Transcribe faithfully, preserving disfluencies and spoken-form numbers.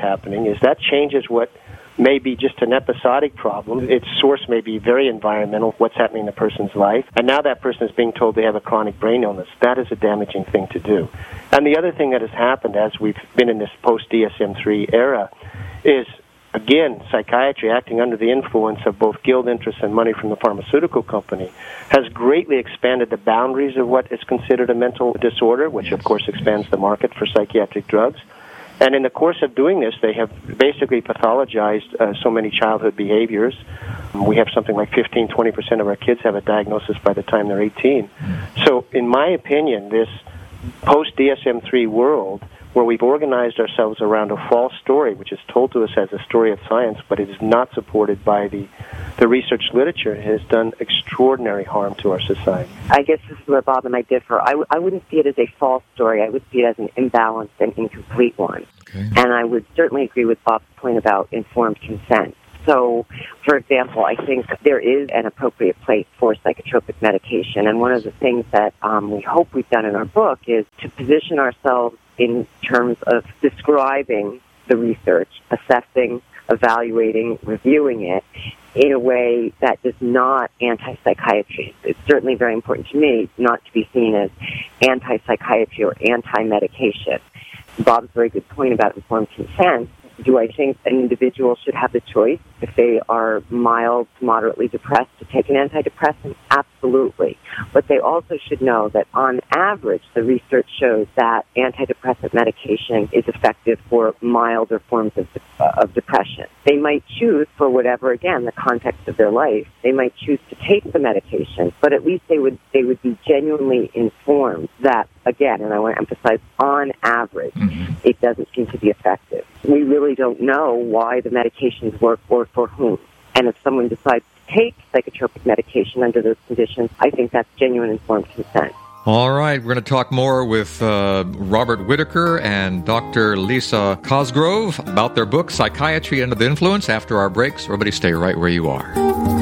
happening is that changes what may be just an episodic problem. Its source may be very environmental, what's happening in the person's life, and now that person is being told they have a chronic brain illness. That is a damaging thing to do. And the other thing that has happened as we've been in this post-D S M three era is, again, psychiatry acting under the influence of both guild interests and money from the pharmaceutical company has greatly expanded the boundaries of what is considered a mental disorder, which Yes. of course expands the market for psychiatric drugs. And in the course of doing this, they have basically pathologized uh, so many childhood behaviors. We have something like fifteen, twenty percent of our kids have a diagnosis by the time they're eighteen. So in my opinion, this post-D S M three world, where we've organized ourselves around a false story, which is told to us as a story of science, but it is not supported by the, the research literature, has done extraordinary harm to our society. I guess this is where Bob and I differ. I, w- I wouldn't see it as a false story. I would see it as an imbalanced and incomplete one. Okay. And I would certainly agree with Bob's point about informed consent. So, for example, I think there is an appropriate place for psychotropic medication. And one of the things that um, we hope we've done in our book is to position ourselves in terms of describing the research, assessing, evaluating, reviewing it in a way that is not anti-psychiatry. It's certainly very important to me not to be seen as anti-psychiatry or anti-medication. Bob's very good point about informed consent. Do I think an individual should have the choice, if they are mild to moderately depressed, to take an antidepressant? Absolutely. But they also should know that on average, the research shows that antidepressant medication is effective for milder forms of, uh, of depression. They might choose, for whatever, again, the context of their life, they might choose to take the medication, but at least they would they would be genuinely informed that, again, and I want to emphasize, on average, mm-hmm. it doesn't seem to be effective. We really don't know why the medications work or for whom. And if someone decides to take psychotropic medication under those conditions, I think that's genuine informed consent. All right, we're going to talk more with uh, Robert Whitaker and Doctor Lisa Cosgrove about their book, Psychiatry Under the Influence, after our breaks. Everybody stay right where you are.